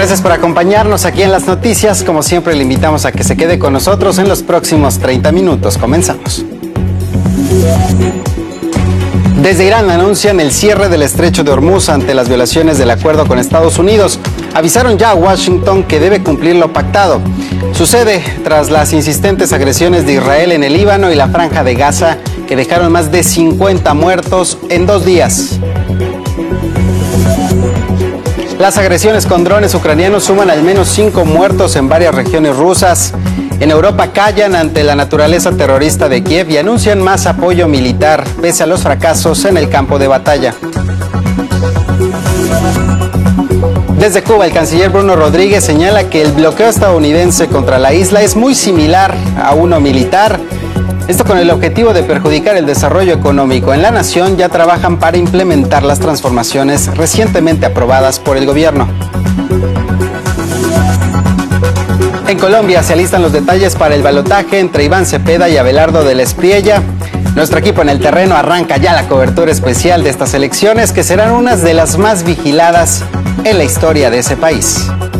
Gracias por acompañarnos aquí en las noticias. Como siempre, le invitamos a que se quede con nosotros en los próximos 30 minutos. Comenzamos. Desde Irán anuncian el cierre del estrecho de Hormuz ante las violaciones del acuerdo con Estados Unidos. Avisaron ya a Washington que debe cumplir lo pactado. Sucede tras las insistentes agresiones de Israel en el Líbano y la Franja de Gaza, que dejaron más de 50 muertos en 2 días. Las agresiones con drones ucranianos suman al menos 5 muertos en varias regiones rusas. En Europa callan ante la naturaleza terrorista de Kiev y anuncian más apoyo militar, pese a los fracasos en el campo de batalla. Desde Cuba, el canciller Bruno Rodríguez señala que el bloqueo estadounidense contra la isla es muy similar a uno militar. Esto con el objetivo de perjudicar el desarrollo económico. En la nación ya trabajan para implementar las transformaciones recientemente aprobadas por el gobierno. En Colombia se alistan los detalles para el balotaje entre Iván Cepeda y Abelardo de la Espriella. Nuestro equipo en el terreno arranca ya la cobertura especial de estas elecciones, que serán unas de las más vigiladas en la historia de ese país.